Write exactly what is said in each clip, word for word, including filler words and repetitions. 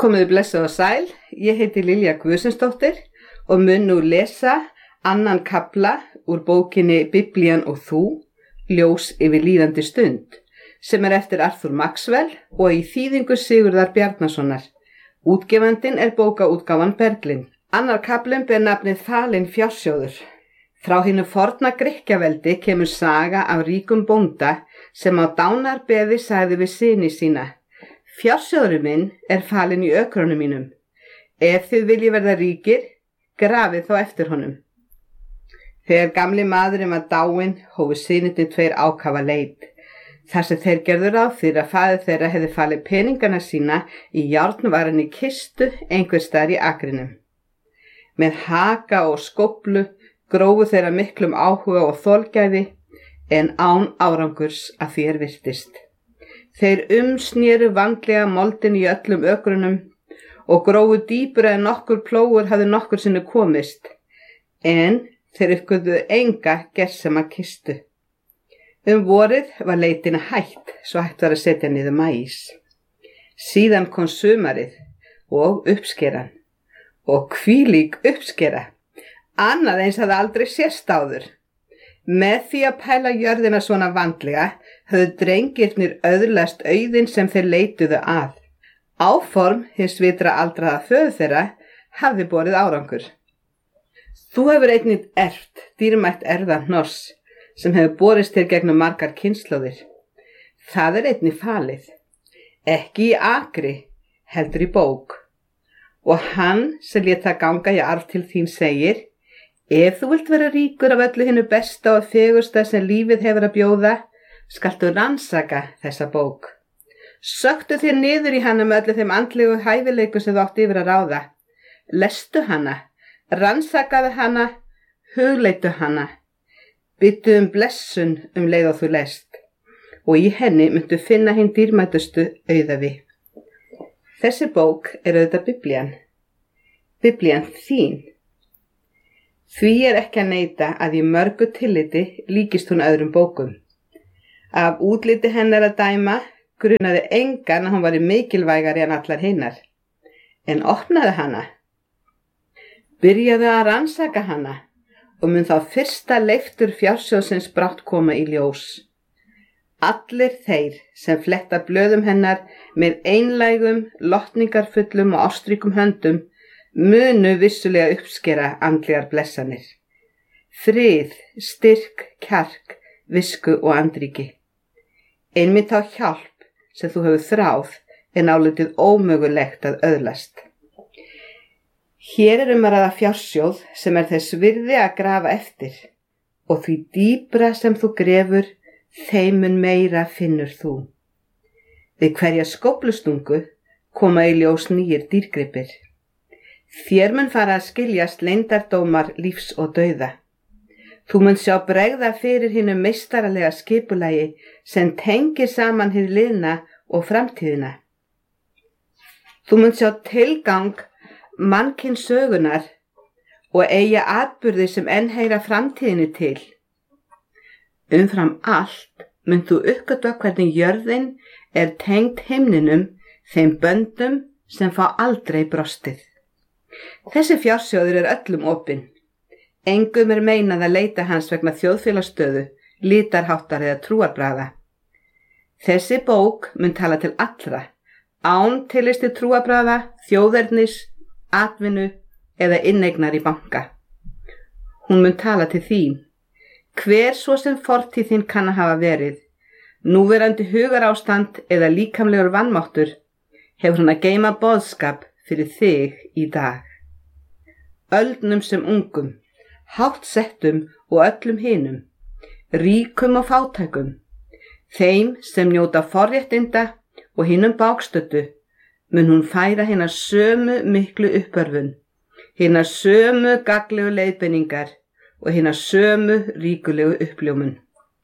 Komiði blessuð og sæl, ég heiti Lilja Guðmundsdóttir og mun nú lesa annan kafla úr bókinni Biblían og þú, ljós yfir líðandi stund, sem er eftir Arthur Maxwell og í þýðingu Sigurðar Bjarnasonar. Útgefandinn er bókaútgáfan Berglind. Annar kaflinn ber nafnið Falinn fjársjóður. Frá hinu forna Grikkjaveldi kemur saga af ríkum bónda sem á dánarbeði sagði við syni sína: Fjársjóðurinn minn er falinn í ökrunum mínum. Ef þið viljið verða ríkir, grafið þá eftir honum. Þegar gamli maðurinn var dáinn, hófu synirnir tveir ákafa leit. Þar sem þeir gerðu ráð fyrir að faðir þeirra hefði falið peningana sína í járnvarinni kistu einhvers staðar í akrinum. Með haka og skóflu grófu þeirra miklum áhuga og þolgæði, en án árangurs að því er virtist. Þeir umsnéru vandlega moldin í öllum ökrunum og grófu dýpra en nokkur plógur hafði nokkur sinni komist, en þeir uppgötvuðu enga gersama kistu. Um vorið var leitin hætt, svo hægt var að setja niður maís. Síðan kom sumarið og uppskeran, og hvílík uppskera, annað eins hafði aldrei sést áður. Með því að pæla jörðina svona vandlega höfðu drengirnir öðlast auðinn sem þeir leituðu að. Áform hins vitra aldraða föður þeirra hafði borið árangur. Þú hefur einnig erft dýrmætt erfðahnoss sem hefur borist þér gegnum margar kynslóðir. Það er einnig falið, ekki í akri, heldur í bók. Og hann sem lét það ganga í arf til þín segir: Ef þú vilt vera ríkur af öllu hinu besta og fegursta sem lífið hefur að bjóða, skaltu rannsaka þessa bók. Söktu þér niður í hana með öllu þeim andlegu hæfileikum sem þú átt yfir að ráða. Lestu hana, rannsakaðu hana, hugleitu hana. Byttu um blessun um leið og þú lest, og í henni myndu finna hinn dýrmætustu auðafi. Þessi bók er auðvitað Biblían. Biblían þín. Því er ekki að neita að í mörgu tilliti líkist hún öðrum bókum. Af útliti hennar að dæma grunaði engan að hún væri mikilvægari en allar hinnar. En opnaði hana. Byrjaði að rannsaka hana og mun þá fyrsta leiftur fjársjóðsins brátt koma í ljós. Allir þeir sem fletta blöðum hennar með einlægum, lotningarfullum og ástríkum höndum munu vissulega uppskera andlegar blessanir. Frið, styrk, kjark, visku og andríki. Einmitt á hjálp sem þú hefur þráð en álitið ómögulegt að öðlast. Hér er um að ræða fjársjóð sem er þess virði að grafa eftir, og því dýpra sem þú grefur, þeim mun meira finnur þú. Við hverja skóflustungu koma í ljós nýjir dýrgripir. Þér mun fara að skiljast leyndardómar lífs og dauða. Þú mun sjá bregða fyrir hinu meistaralega skipulagi sem tengir saman hið liðna og framtíðina. Þú mun sjá tilgang mannkyns sögunar og eiga atburði sem enn heyra framtíðinni til. Umfram allt mun þú uppgötva hvernig jörðin er tengd himninum, þeim böndum sem fá aldrei brostið. Þessi fjársjóður er öllum opinn. Engum er meinað að leita hans vegna þjóðfélagsstöðu, litarháttar eða trúarbragða. Þessi bók mun tala til allra, án tillisti trúarbragða, þjóðernis, atvinnu eða inneignar í banka. Hún mun tala til þín. Hver svo sem fortíð þín kann að hafa verið, núverandi hugarástand eða líkamlegur vanmáttur, hefur hún að geyma boðskap fyrir þig í dag. Öldnum sem ungum, hátt settum og öllum hinum, ríkum og fátækum, þeim sem njóta forréttinda og hinum bágstöddu, mun hún færa hina sömu miklu uppörfun, hina sömu gagnlegu leiðbeiningar og hina sömu ríkulegu uppljómun.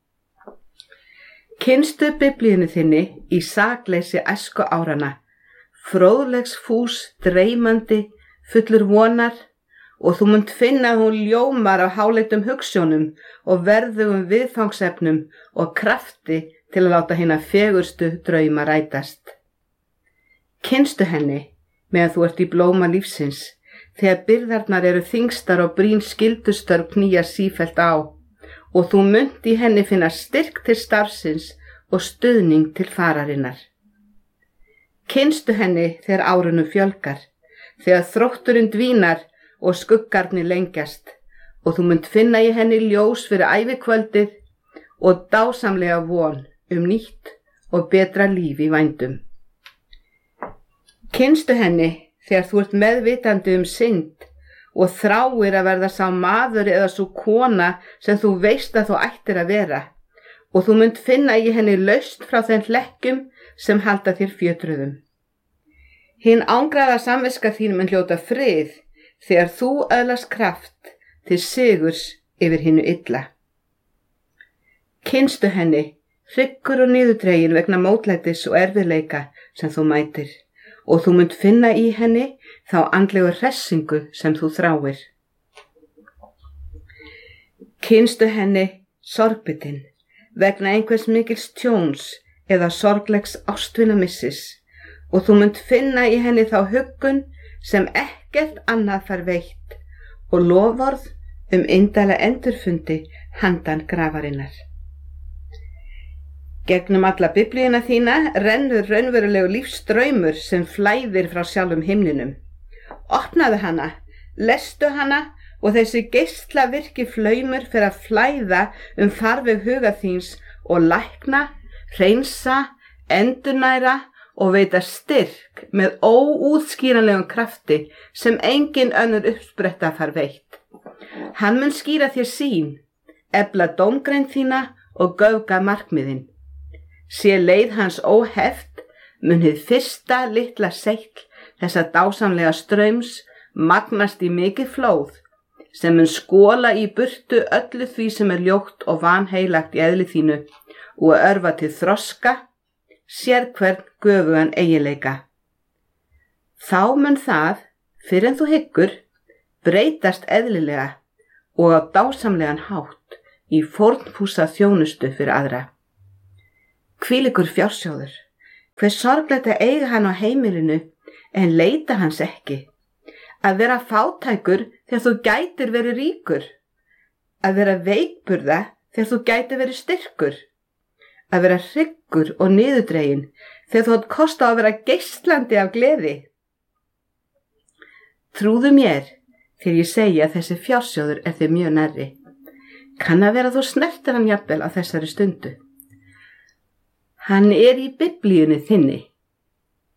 Kynstu Biblíunni þinni í sakleysi æsku árana, fróðlegs fús, dreymandi, fullur vonar, og þú munt finna að hún ljómar af háleitum hugsjónum og verðugum viðfangsefnum og krafti til að láta hina fegurstu drauma rætast. Kynstu henni meðan þú ert í blóma lífsins, þegar byrðarnar eru þingstar og brýn skyldustörf knýja sífellt á, og þú munt í henni finna styrk til starfsins og stuðning til fararinnar. Kynstu henni þegar árunum fjölgar, þegar þrótturinn dvínar og skuggarnir lengjast, og þú munt finna í henni ljós fyrir ævikvöldið og dásamlega von um nýtt og betra líf í vændum. Kynstu henni þegar þú ert meðvitandi um synd og þráir að verða sá maður eða svo kona sem þú veist að þú ættir að vera, og þú munt finna í henni lausn frá þeim hlekkjum sem halda þér fjötruðum. Hinn ángraða samviska þín mun hljóta frið þegar þú öðlast kraft til sigurs yfir hinnu illa. Kynstu henni, hryggur og niðurdregin vegna mótlætis og erfiðleika sem þú mætir, og þú munt finna í henni þá andlegu hressingu sem þú þráir. Kynstu henni, sorgbitinn, vegna einhvers mikils tjóns eða sorglegs ástvinamissis, og þú munt finna í henni þá huggun sem ekkert annað fær veitt og loforð um indæla endurfundi handan grafarinnar. Gegnum alla biblíuna þína rennur raunverulegu lífsstraumur sem flæðir frá sjálfum himninum. Opnaðu hana, lestu hana og þessi geislavirki flaumur fer að flæða um farveg huga þíns og lækna, hreinsa, endurnæra og veita styrk með óútskýranlegum krafti sem engin önnur uppspretta fær veitt. Hann mun skýra þér sýn, efla dómgreind þína og göfga markmiðin. Sé leið hans óheft, mun hið fyrsta litla seigl þessa dásamlega straums magnast í mikið flóð, sem mun skóla í burtu öllu því sem er ljótt og vanheilagt í eðli þínu og örfa til þroska, sérhvern göfugan eiginleika. Þá mun það, fyrr en þú hyggur, breytast eðlilega og á dásamlegan hátt í fórnfúsa þjónustu fyrir aðra. Hvílíkur fjársjóður, hver sorglegt að eiga hann á heimilinu en leita hans ekki. Að vera fátækur þegar þú gætir verið ríkur. Að vera veikburða þegar þú gætir verið styrkur. Að vera hryggur og niðurdregin þegar þú átt kost á að vera geislandi af gleði. Trúðu mér þegar ég segi að þessi fjársjóður er þér mjög nærri. Kann að vera þú snertir hann jafnvel á þessari stundu. Hann er í biblíunni þinni,